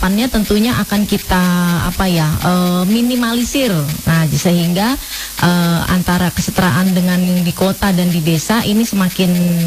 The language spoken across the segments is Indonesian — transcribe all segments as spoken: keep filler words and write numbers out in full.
Pannya tentunya akan kita apa ya uh, minimalisir. Nah, sehingga uh, antara kesetaraan dengan yang di kota dan di desa ini semakin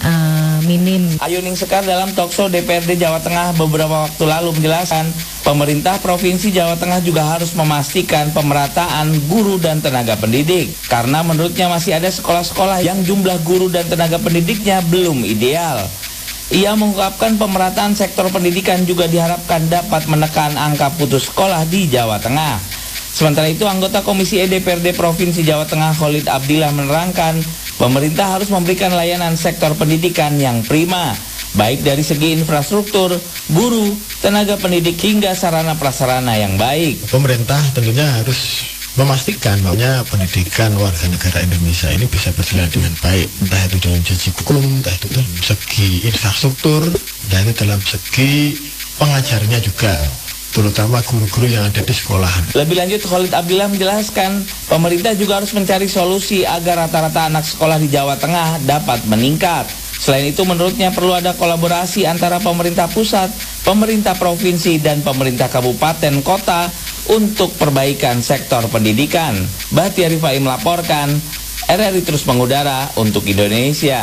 uh, minim. Ayu Ning Sekar dalam talkshow D P R D Jawa Tengah beberapa waktu lalu menjelaskan, pemerintah Provinsi Jawa Tengah juga harus memastikan pemerataan guru dan tenaga pendidik. Karena menurutnya masih ada sekolah-sekolah yang jumlah guru dan tenaga pendidiknya belum ideal. Ia mengungkapkan pemerataan sektor pendidikan juga diharapkan dapat menekan angka putus sekolah di Jawa Tengah. Sementara itu, anggota Komisi E D P R D Provinsi Jawa Tengah Khalid Abdillah menerangkan, pemerintah harus memberikan layanan sektor pendidikan yang prima, baik dari segi infrastruktur, guru, tenaga pendidik hingga sarana prasarana yang baik. Pemerintah tentunya harus memastikan bahwa pendidikan warga negara Indonesia ini bisa berjalan dengan baik, entah itu dalam segi kurikulum, entah itu dalam segi infrastruktur, dan itu dalam segi pengajarnya juga, terutama guru-guru yang ada di sekolahan. Lebih lanjut, Khalid Abdillah menjelaskan, pemerintah juga harus mencari solusi agar rata-rata anak sekolah di Jawa Tengah dapat meningkat. Selain itu, menurutnya perlu ada kolaborasi antara pemerintah pusat, pemerintah provinsi, dan pemerintah kabupaten kota untuk perbaikan sektor pendidikan. Bahtiari Faim melaporkan, R R I terus mengudara untuk Indonesia.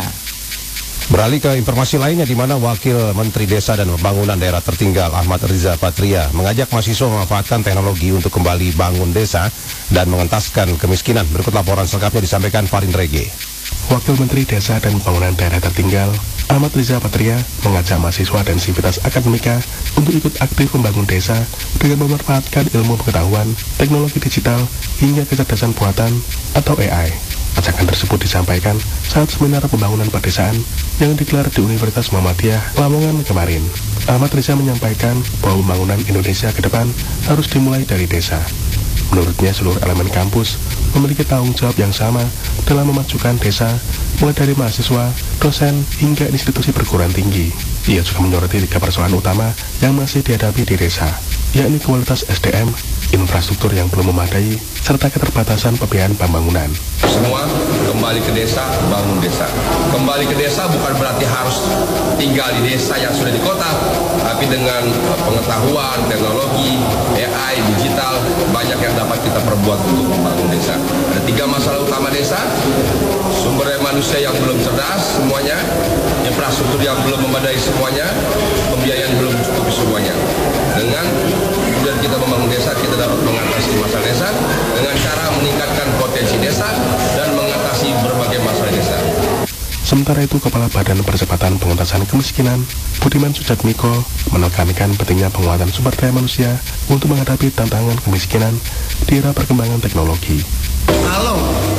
Beralih ke informasi lainnya, di mana Wakil Menteri Desa dan Pembangunan Daerah Tertinggal Ahmad Riza Patria mengajak mahasiswa memanfaatkan teknologi untuk kembali bangun desa dan mengentaskan kemiskinan. Berikut laporan selengkapnya disampaikan Farin Rege. Wakil Menteri Desa dan Pembangunan Daerah Tertinggal Ahmad Riza Patria mengajak mahasiswa dan sivitas akademika untuk ikut aktif membangun desa dengan memanfaatkan ilmu pengetahuan, teknologi digital, hingga kecerdasan buatan atau A I. Ajakan tersebut disampaikan saat seminar pembangunan pedesaan yang digelar di Universitas Muhammadiyah Lamongan kemarin. Ahmad Riza menyampaikan bahwa pembangunan Indonesia ke depan harus dimulai dari desa. Menurutnya, seluruh elemen kampus memiliki tanggung jawab yang sama dalam memajukan desa, mulai dari mahasiswa, dosen, hingga institusi perguruan tinggi. Ia juga menyoroti tiga persoalan utama yang masih dihadapi di desa, yakni kualitas S D M, infrastruktur yang belum memadai, serta keterbatasan pembiayaan pembangunan. Semua kembali ke desa, bangun desa. Kembali ke desa bukan berarti harus tinggal di desa yang sudah di kota, tapi dengan pengetahuan, teknologi, A I, digital, banyak yang dapat kita perbuat untuk membangun desa. Ada tiga masalah utama desa: sumber daya manusia yang belum cerdas semuanya, infrastruktur yang belum memadai semuanya, pembiayaan belum cukup semuanya. Dengan kemudian kita membangun desa, kita dapat mengatasi masalah desa dengan cara meningkatkan potensi desa dan mengatasi berbagai masalah desa. Sementara itu, Kepala Badan Percepatan Pengentasan Kemiskinan, Budiman Sujatmiko, menekankan pentingnya penguatan sumber daya manusia untuk menghadapi tantangan kemiskinan di era perkembangan teknologi. Kalau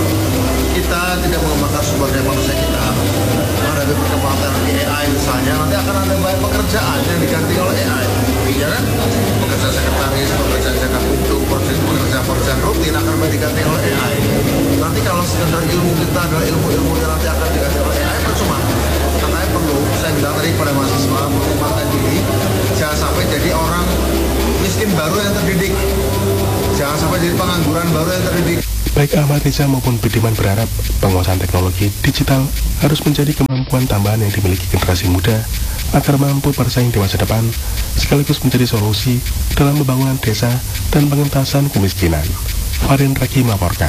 kita tidak mengembangkan sumber daya manusia kita, menghadapi perkembangan teknologi A I misalnya, nanti akan ada banyak pekerjaan yang diganti oleh A I. Ya kan? Pekerjaan sekretaris, pekerjaan jaga pintu, pekerjaan-pekerjaan rutin akan diganti oleh A I. Nanti kalau sekedar ilmu kita adalah ilmu-ilmu yang nanti akan diganti oleh A I, percuma. Makanya perlu, saya bilang tadi kepada mahasiswa, mengembangkan diri, jangan sampai jadi orang miskin baru yang terdidik. Jangan sampai jadi pengangguran baru yang terdidik. Baik Ahmad Riza maupun Budiman berharap penguasaan teknologi digital harus menjadi kemampuan tambahan yang dimiliki generasi muda agar mampu bersaing di masa depan, sekaligus menjadi solusi dalam pembangunan desa dan pengentasan kemiskinan. Farin Raki melaporkan.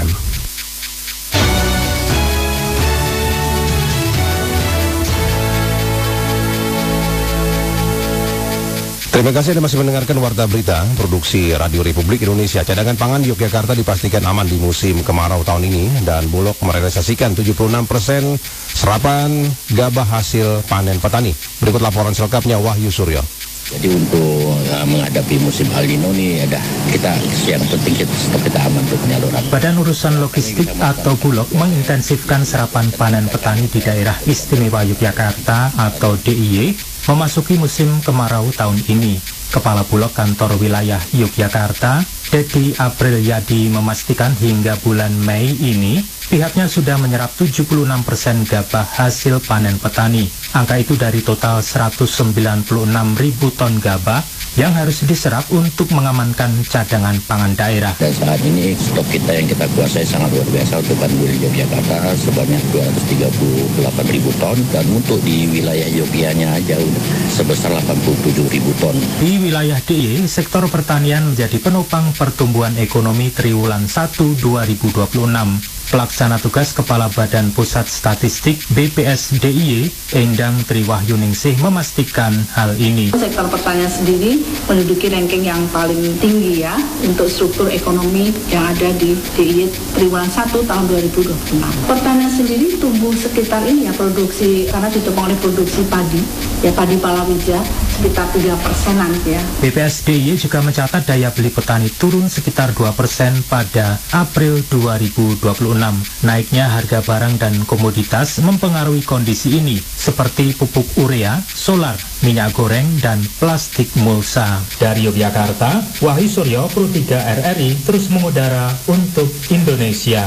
Terima kasih Anda masih mendengarkan Warta Berita, produksi Radio Republik Indonesia. Cadangan pangan Yogyakarta dipastikan aman di musim kemarau tahun ini, dan Bulog merealisasikan tujuh puluh enam persen serapan gabah hasil panen petani. Berikut laporan selengkapnya Wahyu Suryo. Jadi untuk uh, menghadapi musim El Nino ini ada kita yang penting kita tetap kita aman untuk penyaluran. Badan Urusan Logistik atau Bulog mengintensifkan serapan panen petani di daerah istimewa Yogyakarta atau D I Y memasuki musim kemarau tahun ini. Kepala Bulog Kantor Wilayah Yogyakarta, Dedi Aprilyadi, memastikan hingga bulan Mei ini pihaknya sudah menyerap tujuh puluh enam persen gabah hasil panen petani. Angka itu dari total seratus sembilan puluh enam ribu ton gabah yang harus diserap untuk mengamankan cadangan pangan daerah. Dan saat ini stok kita yang kita kuasai sangat luar biasa untuk Bandul Yogyakarta sebanyak dua ratus tiga puluh delapan ribu ton, dan untuk di wilayah Yogyanya aja udah sebesar delapan puluh tujuh ribu ton. Di wilayah D I Y, sektor pertanian menjadi penopang pertumbuhan ekonomi triwulan satu dua ribu dua puluh enam. Pelaksana tugas Kepala Badan Pusat Statistik B P S D I Y, Endang Triwahyuningsih, memastikan hal ini. Sektor pertanian sendiri menduduki ranking yang paling tinggi ya untuk struktur ekonomi yang ada di D I Y triwulan satu tahun dua ribu dua puluh enam. Pertanian sendiri tumbuh sekitar ini ya, produksi karena ditopang oleh produksi padi, ya padi palawija sekitar tiga persenan ya. B P S D I Y juga mencatat daya beli petani turun sekitar dua persen pada April dua ribu dua puluh enam. Naiknya harga barang dan komoditas mempengaruhi kondisi ini, seperti pupuk urea, solar, minyak goreng, dan plastik mulsa. Dari Yogyakarta, Wahyu Suryo, Pro tiga R R I, terus mengudara untuk Indonesia.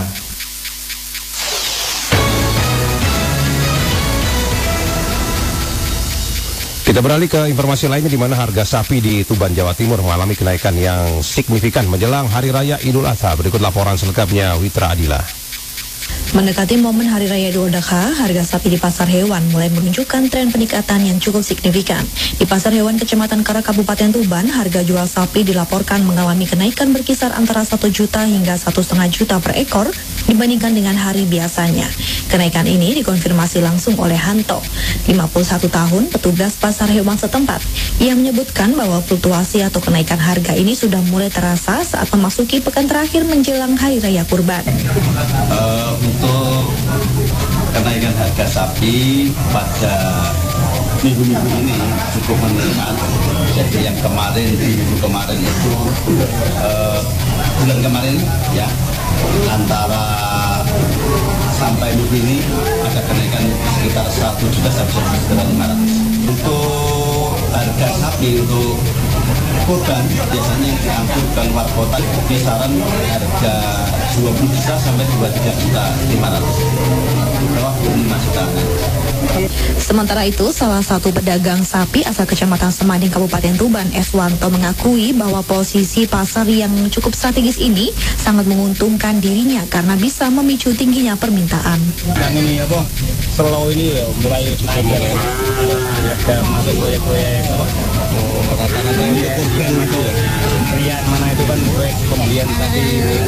Kita beralih ke informasi lainnya, di mana harga sapi di Tuban, Jawa Timur mengalami kenaikan yang signifikan menjelang Hari Raya Idul Adha. Berikut laporan selengkapnya Witra Adila. Mendekati momen Hari Raya Idul Adha, harga sapi di pasar hewan mulai menunjukkan tren peningkatan yang cukup signifikan. Di pasar hewan Kecamatan Karak, Kabupaten Tuban, harga jual sapi dilaporkan mengalami kenaikan berkisar antara satu juta hingga satu setengah juta per ekor dibandingkan dengan hari biasanya. Kenaikan ini dikonfirmasi langsung oleh Hanto, lima puluh satu tahun, petugas pasar hewan setempat. Ia menyebutkan bahwa fluktuasi atau kenaikan harga ini sudah mulai terasa saat memasuki pekan terakhir menjelang Hari Raya Kurban. Uh, untuk kenaikan harga sapi pada minggu-minggu ini cukup meningkat. Jadi yang kemarin, di minggu kemarin itu uh, bulan kemarin ya, antara sampai minggu ini ada kenaikan sekitar satu juta sampai satu juta lima ratus. Untuk harga sapi untuk kurban biasanya yang diangkut ke luar kota kisaran harga dua puluh juta sampai dua puluh tiga juta lima ratus, bawah dua puluh lima juta. Sementara itu, salah satu pedagang sapi asal Kecamatan Semading, Kabupaten Tuban, Eswanto, mengakui bahwa posisi pasar yang cukup strategis ini sangat menguntungkan dirinya karena bisa memicu tingginya permintaan. Yang ini apa, slow ini ya, mulai naik ya, ada masuk proyek-proyek rata-rata ini kurban itu ya, rian mana itu kan proyek pembelian tadi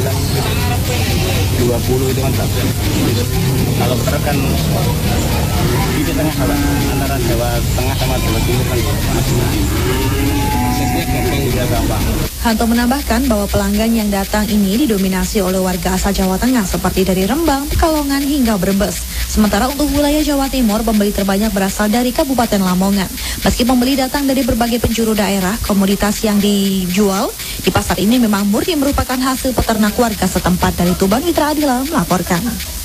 dua puluh itu kan tapi kalau truk kan di tengah antara Jawa Tengah sama Jawa Timur kan masih aksesnya gampang, juga gampang. Hanto menambahkan bahwa pelanggan yang datang ini didominasi oleh warga asal Jawa Tengah seperti dari Rembang, Pekalongan hingga Brebes. Sementara untuk wilayah Jawa Timur, pembeli terbanyak berasal dari Kabupaten Lamongan. Meski pembeli datang dari berbagai penjuru daerah, komoditas yang dijual di pasar ini memang murni merupakan hasil peternak warga setempat. Dari Tuban, Witra Adila melaporkan.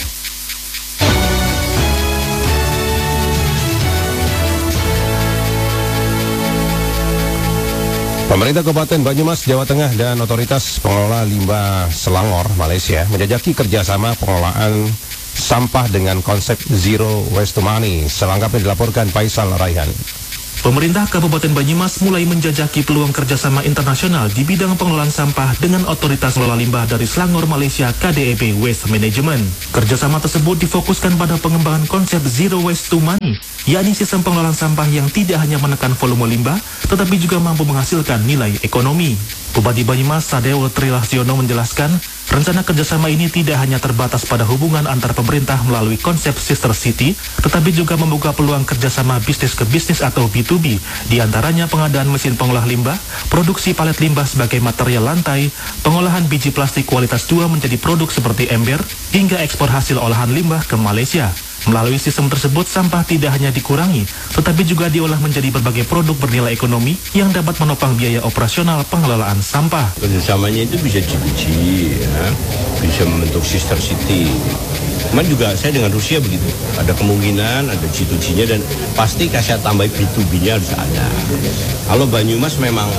Pemerintah Kabupaten Banyumas, Jawa Tengah dan Otoritas Pengelola Limbah Selangor, Malaysia menjajaki kerjasama pengelolaan sampah dengan konsep Zero Waste to Money. Selengkapnya dilaporkan Faisal Raihan. Pemerintah Kabupaten Banyumas mulai menjajaki peluang kerjasama internasional di bidang pengelolaan sampah dengan Otoritas Pengelola Limbah dari Selangor, Malaysia, K D E B Waste Management. Kerjasama tersebut difokuskan pada pengembangan konsep Zero Waste to Money, yakni sistem pengelolaan sampah yang tidak hanya menekan volume limbah, tetapi juga mampu menghasilkan nilai ekonomi. Bupati Banyumas Sadewo Trilahsiono menjelaskan, rencana kerjasama ini tidak hanya terbatas pada hubungan antar pemerintah melalui konsep sister city, tetapi juga membuka peluang kerjasama bisnis ke bisnis atau B to B, diantaranya pengadaan mesin pengolah limbah, produksi palet limbah sebagai material lantai, pengolahan biji plastik kualitas dua menjadi produk seperti ember, hingga ekspor hasil olahan limbah ke Malaysia. Melalui sistem tersebut, sampah tidak hanya dikurangi, tetapi juga diolah menjadi berbagai produk bernilai ekonomi yang dapat menopang biaya operasional pengelolaan sampah. Kerjasamanya itu bisa G B G, ya, bisa membentuk sister city. Cuman juga saya dengan Rusia begitu, ada kemungkinan, ada G dua G-nya dan pasti saya tambah B dua B-nya harus ada. Kalau Banyumas memang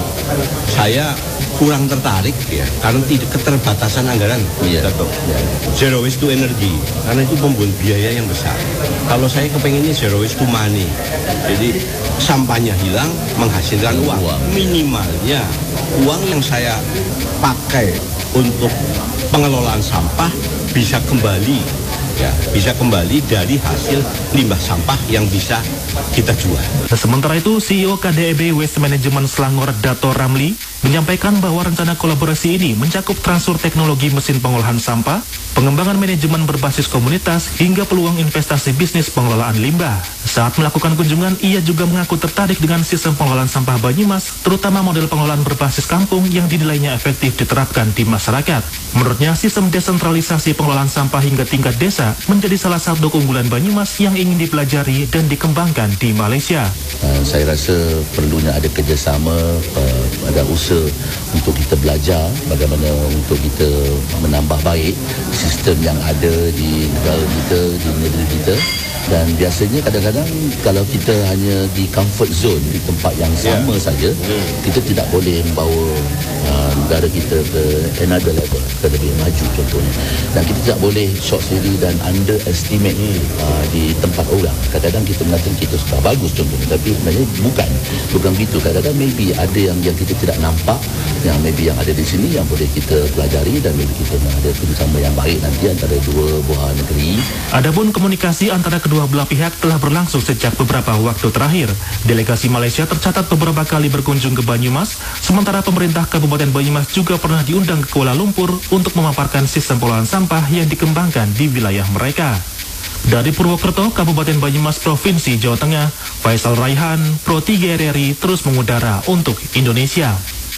saya kurang tertarik ya, karena tidak keterbatasan anggaran. Iya. Zero waste to energy, karena itu membuat biaya yang besar. Kalau saya kepengennya zero waste to money, jadi sampahnya hilang, menghasilkan uang. uang. Minimalnya uang yang saya pakai untuk pengelolaan sampah bisa kembali, ya, bisa kembali dari hasil limbah sampah yang bisa kita jual. Sementara itu, C E O K D E B Waste Management Selangor, Dato Ramli, menyampaikan bahwa rencana kolaborasi ini mencakup transfer teknologi mesin pengolahan sampah, pengembangan manajemen berbasis komunitas, hingga peluang investasi bisnis pengelolaan limbah. Saat melakukan kunjungan, ia juga mengaku tertarik dengan sistem pengelolaan sampah Banyumas, terutama model pengelolaan berbasis kampung yang dinilainya efektif diterapkan di masyarakat. Menurutnya, sistem desentralisasi pengelolaan sampah hingga tingkat desa menjadi salah satu keunggulan Banyumas yang ingin dipelajari dan dikembangkan di Malaysia. Uh, saya rasa perlunya ada kerjasama, uh, ada usaha untuk kita belajar bagaimana untuk kita menambah baik sistem yang ada di negara kita, di negeri kita. Dan biasanya kadang-kadang kalau kita hanya di comfort zone, di tempat yang sama yeah. saja, mm. kita tidak boleh membawa uh, negara kita ke another level, ke lebih maju contohnya. Dan kita tidak boleh short diri dan underestimate mm. uh, di tempat orang. Kadang-kadang kita mengatakan kita sudah bagus contohnya, tapi sebenarnya bukan. Bukan begitu. Kadang-kadang maybe ada yang yang kita tidak nampak, yang maybe yang ada di sini yang boleh kita pelajari dan maybe kita ada kerjasama yang baik nanti antara dua buah negeri. Adapun komunikasi antara kedua belah pihak telah berlangsung sejak beberapa waktu terakhir. Delegasi Malaysia tercatat beberapa kali berkunjung ke Banyumas, sementara pemerintah Kabupaten Banyumas juga pernah diundang ke Kuala Lumpur untuk memaparkan sistem pengelolaan sampah yang dikembangkan di wilayah mereka. Dari Purwokerto, Kabupaten Banyumas, Provinsi Jawa Tengah, Faisal Raihan, Pro tiga R R I terus mengudara untuk Indonesia.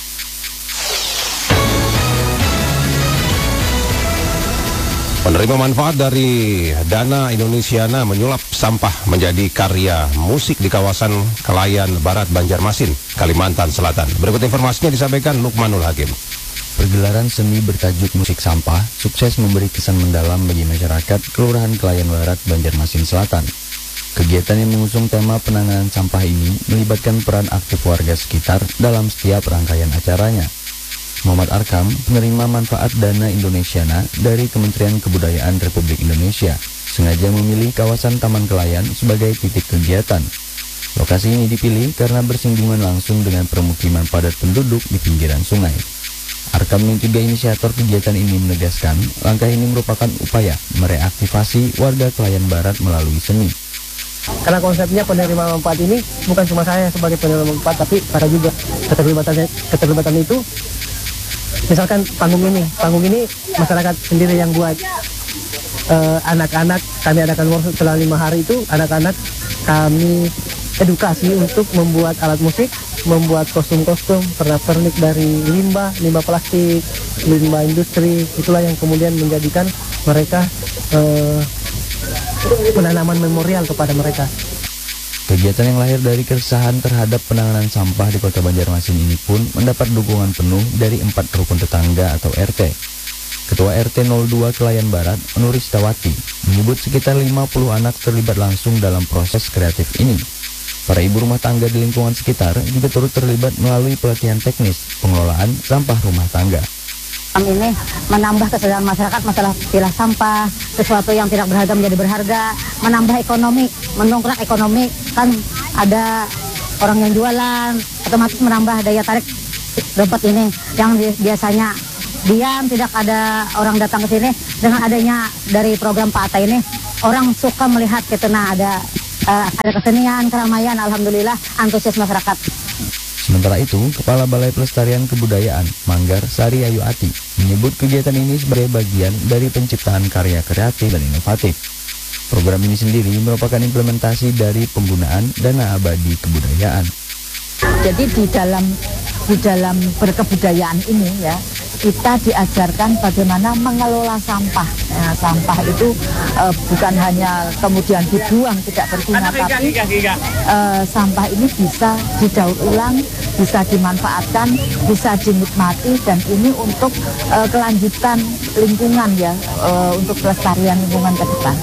Penerima manfaat dari dana Indonesiana menyulap sampah menjadi karya musik di kawasan Kelayan Barat, Banjarmasin, Kalimantan Selatan. Berikut informasinya disampaikan Lukmanul Hakim. Pergelaran seni bertajuk Musik Sampah sukses memberi kesan mendalam bagi masyarakat Kelurahan Kelayan Barat, Banjarmasin Selatan. Kegiatan yang mengusung tema penanganan sampah ini melibatkan peran aktif warga sekitar dalam setiap rangkaian acaranya. Muhammad Arkam, penerima manfaat dana Indonesiana dari Kementerian Kebudayaan Republik Indonesia, sengaja memilih kawasan Taman Kelayan sebagai titik kegiatan. Lokasi ini dipilih karena bersinggungan langsung dengan permukiman padat penduduk di pinggiran sungai. Arkam yang juga inisiator kegiatan ini menegaskan, langkah ini merupakan upaya mereaktivasi warga Kelayan Barat melalui seni. Karena konsepnya penerima manfaat ini bukan cuma saya sebagai penerima manfaat, tapi para juga keterlibatannya keterlibatan itu. Misalkan panggung ini, panggung ini masyarakat sendiri yang buat. Anak-anak uh, kami adakan workshop selama lima hari itu, anak-anak kami edukasi untuk membuat alat musik, membuat kostum-kostum, pernak-pernik dari limbah, limbah plastik, limbah industri. Itulah yang kemudian menjadikan mereka uh, penanaman memorial kepada mereka. Kegiatan yang lahir dari keresahan terhadap penanganan sampah di Kota Banjarmasin ini pun mendapat dukungan penuh dari empat rukun tetangga atau R T. Ketua R T nol dua Kelayan Barat, Nuris Tawati, menyebut sekitar lima puluh anak terlibat langsung dalam proses kreatif ini. Para ibu rumah tangga di lingkungan sekitar juga turut terlibat melalui pelatihan teknis pengelolaan sampah rumah tangga. Ini menambah kesadaran masyarakat masalah pilah sampah, sesuatu yang tidak berharga menjadi berharga, menambah ekonomi, mendongkrak ekonomi. Kan ada orang yang jualan, otomatis menambah daya tarik dompet ini yang biasanya diam, tidak ada orang datang ke sini. Dengan adanya dari program Pak Atta ini, orang suka melihat gitu, nah ada uh, ada kesenian, keramaian, alhamdulillah antusias masyarakat. Sementara itu, Kepala Balai Pelestarian Kebudayaan, Manggar Sari Ayu Ati, menyebut kegiatan ini sebagai bagian dari penciptaan karya kreatif dan inovatif. Program ini sendiri merupakan implementasi dari penggunaan dana abadi kebudayaan. Jadi di dalam di dalam berkebudayaan ini ya, kita diajarkan bagaimana mengelola sampah. Nah, sampah itu uh, bukan hanya kemudian dibuang tidak berguna, tapi uh, sampah ini bisa didaur ulang, bisa dimanfaatkan, bisa dinikmati, dan ini untuk uh, kelanjutan lingkungan ya, uh, untuk pelestarian lingkungan ke depan.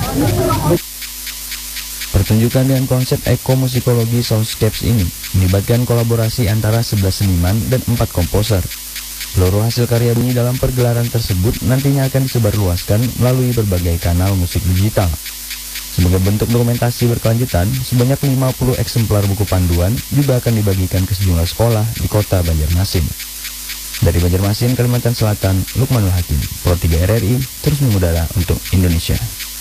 Pertunjukan dengan konsep ekomusikologi Soundscapes ini melibatkan kolaborasi antara sebelas seniman dan empat komposer. Seluruh hasil karya bunyi dalam pergelaran tersebut nantinya akan disebarluaskan melalui berbagai kanal musik digital. Sebagai bentuk dokumentasi berkelanjutan, sebanyak lima puluh eksemplar buku panduan juga akan dibagikan ke sejumlah sekolah di kota Banjarmasin. Dari Banjarmasin, Kalimantan Selatan, Lukmanul Hakim, Pro tiga R R I, terus mengudara untuk Indonesia.